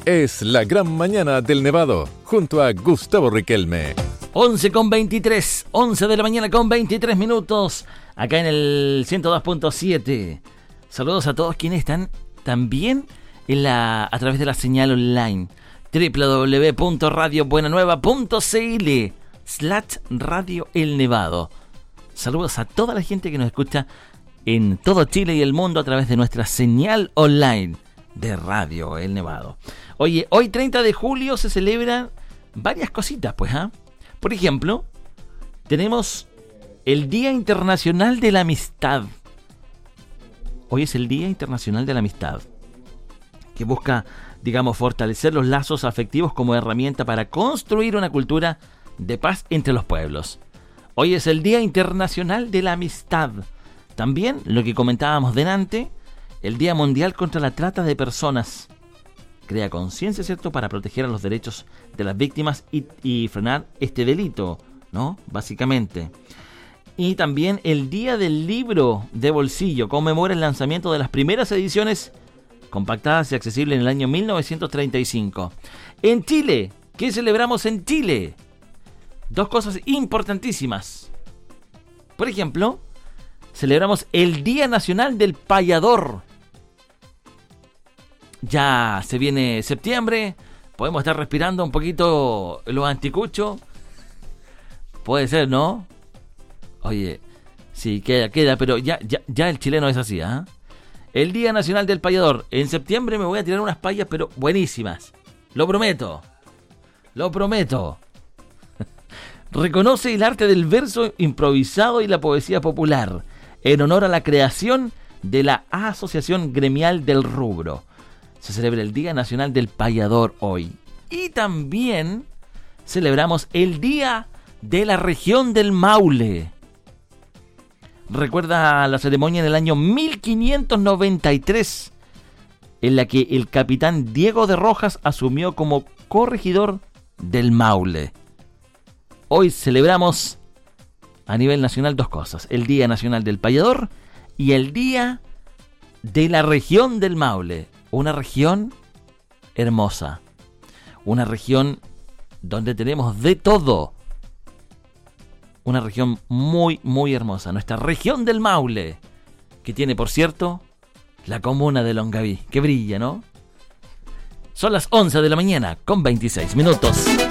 Es la gran mañana del Nevado, junto a Gustavo Riquelme. 11:23, 11 de la mañana con 23 minutos, acá en el 102.7. Saludos a todos quienes están también a través de la señal online www.radiobuenanueva.cl/Radio El Nevado. Saludos a toda la gente que nos escucha en todo Chile y el mundo a través de nuestra señal online de Radio El Nevado. Oye, hoy 30 de julio se celebran varias cositas, pues, ¿ah? Por ejemplo, tenemos el Día Internacional de la Amistad. Hoy es el Día Internacional de la Amistad, que busca, digamos, fortalecer los lazos afectivos como herramienta para construir una cultura de paz entre los pueblos. Hoy es el Día Internacional de la Amistad. También, lo que comentábamos delante, el Día Mundial contra la Trata de Personas. Crea conciencia, ¿cierto?, para proteger a los derechos de las víctimas y frenar este delito, ¿no? Básicamente. Y también el Día del Libro de Bolsillo conmemora el lanzamiento de las primeras ediciones compactadas y accesibles en el año 1935. En Chile, ¿qué celebramos en Chile? Dos cosas importantísimas. Por ejemplo, celebramos el Día Nacional del Payador. Ya se viene septiembre, podemos estar respirando un poquito los anticuchos. Puede ser, ¿no? Oye, sí, queda, pero ya el chileno es así, ¿ah? El Día Nacional del Payador. En septiembre me voy a tirar unas payas, pero buenísimas. Lo prometo. Reconoce el arte del verso improvisado y la poesía popular, en honor a la creación de la Asociación Gremial del Rubro. Se celebra el Día Nacional del Payador hoy. Y también celebramos el Día de la Región del Maule. Recuerda la ceremonia en el año 1593, en la que el capitán Diego de Rojas asumió como corregidor del Maule. Hoy celebramos a nivel nacional dos cosas: el Día Nacional del Payador y el Día de la Región del Maule. Una región hermosa, una región donde tenemos de todo, una región muy, muy hermosa, nuestra región del Maule, que tiene, por cierto, la comuna de Longaví, que brilla, ¿no? Son las 11 de la mañana con 26 minutos.